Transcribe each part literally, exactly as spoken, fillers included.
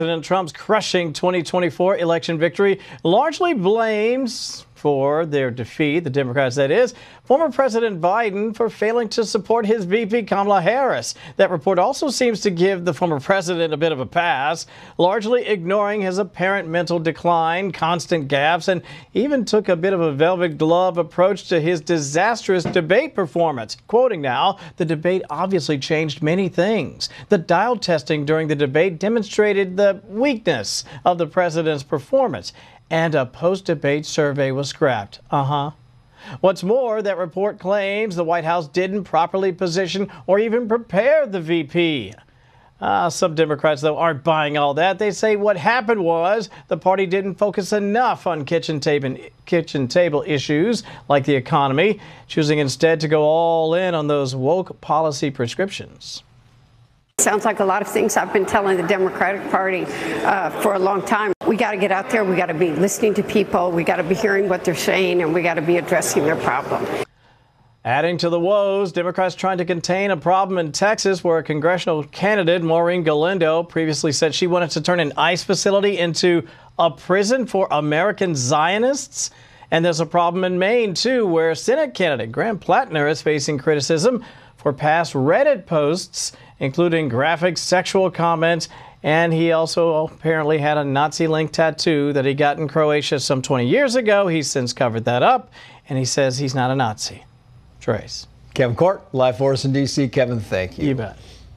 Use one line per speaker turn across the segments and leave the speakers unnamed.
President Trump's crushing twenty twenty-four election victory largely blames for their defeat, the Democrats that is, former President Biden for failing to support his V P Kamala Harris. That report also seems to give the former president a bit of a pass, largely ignoring his apparent mental decline, constant gaffes, and even took a bit of a velvet glove approach to his disastrous debate performance. Quoting now, the debate obviously changed many things. The dial testing during the debate demonstrated the weakness of the president's performance, and a post-debate survey was scrapped. Uh-huh. What's more, that report claims the White House didn't properly position or even prepare the V P. Uh, some Democrats, though, aren't buying all that. They say what happened was the party didn't focus enough on kitchen table, kitchen table issues like the economy, choosing instead to go all in on those woke policy prescriptions.
Sounds like a lot of things I've been telling the Democratic Party uh, for a long time. We got to get out there. We got to be listening to people. We got to be hearing what they're saying, and we got to be addressing their problem.
Adding to the woes, Democrats trying to contain a problem in Texas where a congressional candidate, Maureen Galindo, previously said she wanted to turn an ICE facility into a prison for American Zionists. And there's a problem in Maine, too, where Senate candidate Graham Plattner is facing criticism for past Reddit posts, including graphic sexual comments, and he also apparently had a Nazi-link tattoo that he got in Croatia some twenty years ago. He's since covered that up, and he says he's not a Nazi. Trace.
Kevin Court, live for us in D C. Kevin, thank you.
You bet.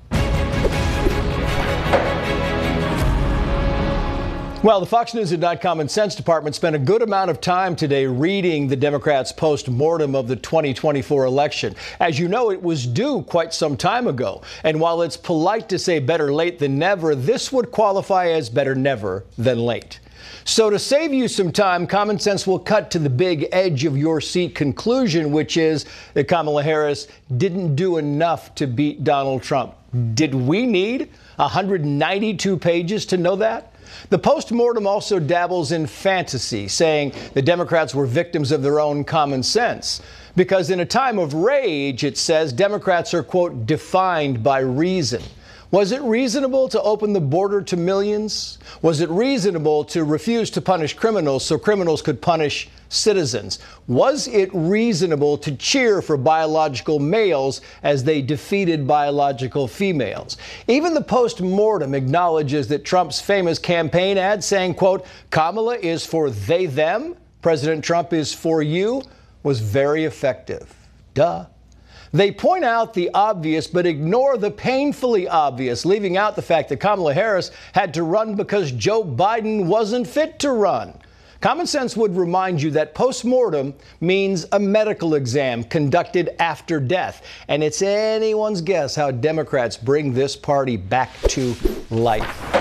Well, the Fox News and Common Sense department spent a good amount of time today reading the Democrats' post-mortem of the twenty twenty-four election. As you know, it was due quite some time ago. And while it's polite to say better late than never, this would qualify as better never than late. So to save you some time, Common Sense will cut to the big edge of your seat conclusion, which is that Kamala Harris didn't do enough to beat Donald Trump. Did we need one hundred ninety-two pages to know that? The postmortem also dabbles in fantasy, saying the Democrats were victims of their own common sense. Because in a time of rage, it says, Democrats are, quote, defined by reason. Was it reasonable to open the border to millions? Was it reasonable to refuse to punish criminals so criminals could punish citizens? Was it reasonable to cheer for biological males as they defeated biological females? Even the post-mortem acknowledges that Trump's famous campaign ad saying, quote, Kamala is for they, them, President Trump is for you, was very effective. Duh. They point out the obvious, but ignore the painfully obvious, leaving out the fact that Kamala Harris had to run because Joe Biden wasn't fit to run. Common sense would remind you that postmortem means a medical exam conducted after death. And it's anyone's guess how Democrats bring this party back to life.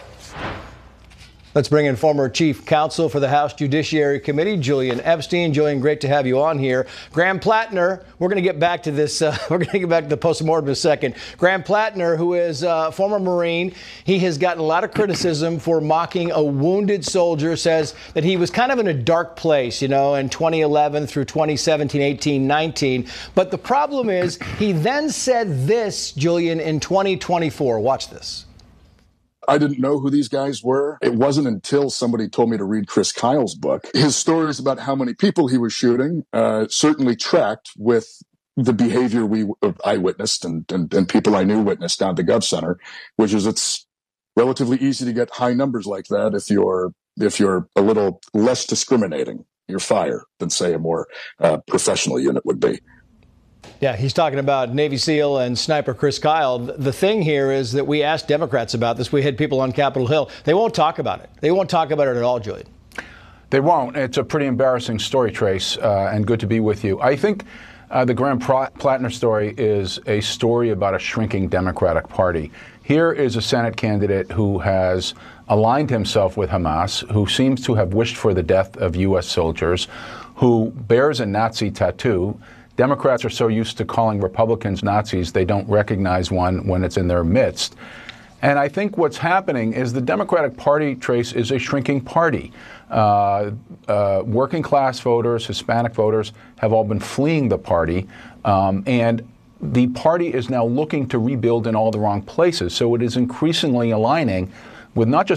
Let's bring in former chief counsel for the House Judiciary Committee, Julian Epstein. Julian, great to have you on here. Graham Plattner, we're going to get back to this. Uh, we're going to get back to the postmortem in a second. Graham Plattner, who is a former Marine, he has gotten a lot of criticism for mocking a wounded soldier, says that he was kind of in a dark place, you know, in twenty eleven through twenty seventeen, eighteen, nineteen. But the problem is he then said this, Julian, in twenty twenty-four. Watch this.
I didn't know who these guys were. It wasn't until somebody told me to read Chris Kyle's book. His stories about how many people he was shooting uh, certainly tracked with the behavior we I witnessed and, and, and people I knew witnessed down at the Gov Center, which is it's relatively easy to get high numbers like that if you're if you're a little less discriminating. You're fire than, say, a more uh, professional unit would be.
Yeah, he's talking about Navy SEAL and sniper Chris Kyle. The thing here is that we asked Democrats about this. We had people on Capitol Hill. They won't talk about it. They won't talk about it at all, Julian.
They won't. It's a pretty embarrassing story, Trace, uh, and good to be with you. I think uh, the Graham Plattner story is a story about a shrinking Democratic Party. Here is a Senate candidate who has aligned himself with Hamas, who seems to have wished for the death of U S soldiers, who bears a Nazi tattoo. Democrats are so used to calling Republicans Nazis, they don't recognize one when it's in their midst. And I think what's happening is the Democratic Party, Trace, is a shrinking party. Uh, uh, working class voters, Hispanic voters have all been fleeing the party. Um, and the party is now looking to rebuild in all the wrong places. So it is increasingly aligning with not just